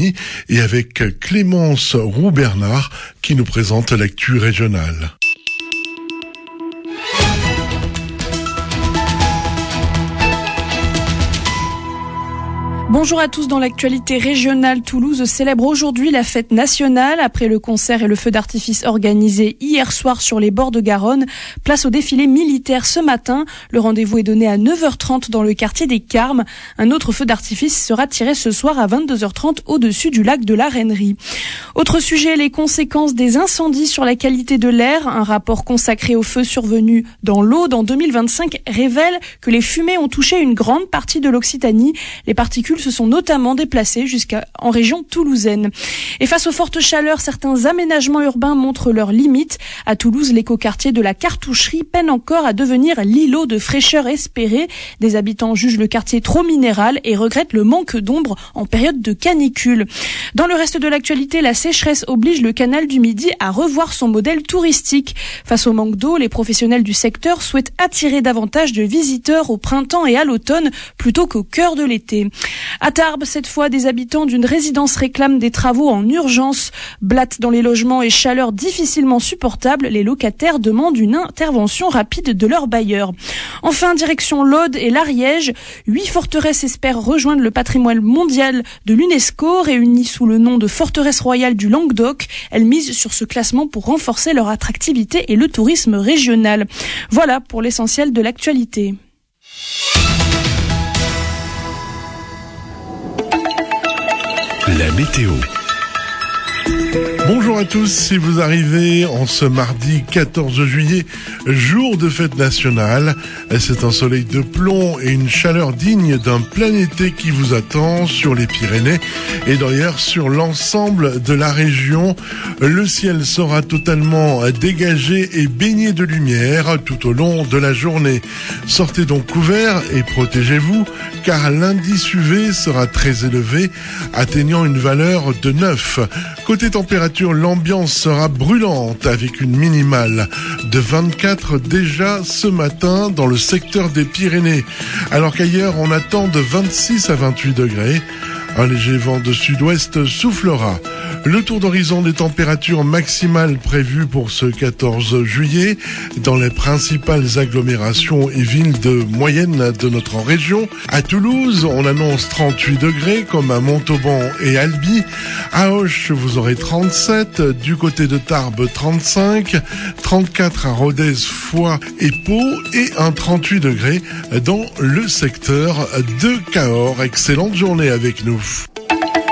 Occitanie et avec Clémence Roux-Bernard qui nous présente l'actu régionale. Bonjour à tous. Dans l'actualité régionale, Toulouse célèbre aujourd'hui la fête nationale. Après le concert et le feu d'artifice organisé hier soir sur les bords de Garonne, place au défilé militaire ce matin. Le rendez-vous est donné à 9h30 dans le quartier des Carmes. Un autre feu d'artifice sera tiré ce soir à 22h30 au-dessus du lac de la Reinerie. Autre sujet, les conséquences des incendies sur la qualité de l'air. Un rapport consacré aux feux survenus dans l'Aude en 2025 révèle que les fumées ont touché une grande partie de l'Occitanie. Les particules se sont notamment déplacés jusqu'en région toulousaine. Et face aux fortes chaleurs, certains aménagements urbains montrent leurs limites. À Toulouse, l'écoquartier de la Cartoucherie peine encore à devenir l'îlot de fraîcheur espéré. Des habitants jugent le quartier trop minéral et regrettent le manque d'ombre en période de canicule. Dans le reste de l'actualité, la sécheresse oblige le canal du Midi à revoir son modèle touristique. Face au manque d'eau, les professionnels du secteur souhaitent attirer davantage de visiteurs au printemps et à l'automne plutôt qu'au cœur de l'été. À Tarbes, cette fois, des habitants d'une résidence réclament des travaux en urgence. Blattes dans les logements et chaleur difficilement supportable, les locataires demandent une intervention rapide de leur bailleur. Enfin, direction l'Aude et l'Ariège, 8 forteresses espèrent rejoindre le patrimoine mondial de l'UNESCO. Réunies sous le nom de forteresse royale du Languedoc, elles misent sur ce classement pour renforcer leur attractivité et le tourisme régional. Voilà pour l'essentiel de l'actualité. La météo. Bonjour à tous, si vous arrivez en ce mardi 14 juillet, jour de fête nationale, c'est un soleil de plomb et une chaleur digne d'un plein été qui vous attend sur les Pyrénées et d'ailleurs sur l'ensemble de la région. Le ciel sera totalement dégagé et baigné de lumière tout au long de la journée. Sortez donc couverts et protégez-vous car l'indice UV sera très élevé, atteignant une valeur de 9. Côté température, l'ambiance sera brûlante avec une minimale de 24 déjà ce matin dans le secteur des Pyrénées, alors qu'ailleurs on attend de 26 à 28 degrés. Un léger vent de sud-ouest soufflera. Le tour d'horizon des températures maximales prévues pour ce 14 juillet dans les principales agglomérations et villes de moyenne de notre région. À Toulouse, on annonce 38 degrés comme à Montauban et Albi. À Auch, vous aurez 37. Du côté de Tarbes, 35. 34 à Rodez, Foix et Pau et un 38 degrés dans le secteur de Cahors. Excellente journée avec nous.